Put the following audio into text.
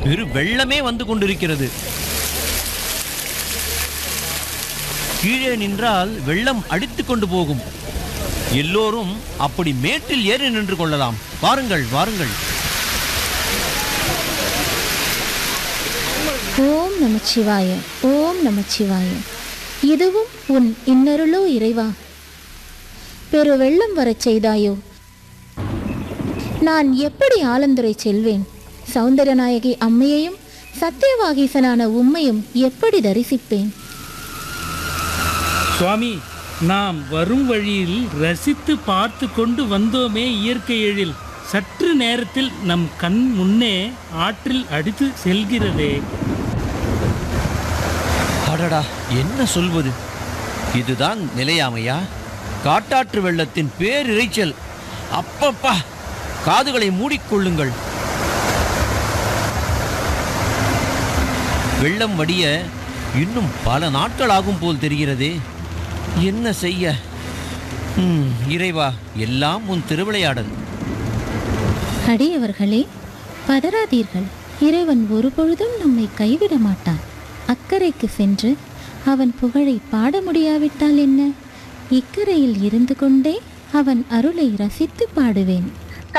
பெரு வெள்ளமே வந்து கொண்டிருக்கிறது. கீழே நின்றால் வெள்ளம் அடித்து கொண்டு போகும். எல்லோரும் அப்படி மேட்டில் ஏறி நின்று கொள்ளலாம். வாருங்கள் வாருங்கள். ஓம் நமச்சிவாய, ஓம் நமச்சிவாய. இதுவும் உன் இன்னருளோ இறைவா? பெரு வெள்ளம் வரச் செய்தாயோ? நான் எப்படி ஆலந்துரை செல்வேன்? சௌந்தரநாயகி அம்மையையும் சத்தியவாகீசனான உம்மையும் எப்படி தரிசிப்பேன்? சுவாமி, நாம் வரும் வழியில் ரசித்து பார்த்து கொண்டு வந்தோமே இயற்கை எழில், சற்று நேரத்தில் நம் கண் முன்னே ஆற்றில் அடித்து செல்கிறதே. அடடா, என்ன சொல்வது? இதுதான் நிலையாமையா? காட்டாற்று வெள்ளத்தின் பேரிரைச்சல். அப்பப்பா, காதுகளை மூடிக்கொள்ளுங்கள். வெள்ளம் வடிய இன்னும் பல நாட்கள் ஆகும் போல் தெரிகிறதே. என்ன செய்ய? இறைவா, எல்லாம் உன் திருவிளையாடல். அடியவர்களே, பதறாதீர்கள். இறைவன் ஒருபொழுதும் நம்மை கைவிட மாட்டான். அக்கறைக்கு சென்று அவன் புகழை பாட முடியாவிட்டால் என்ன? இக்கரையில் இருந்து கொண்டே அவன் அருளை ரசித்து பாடுவேன்.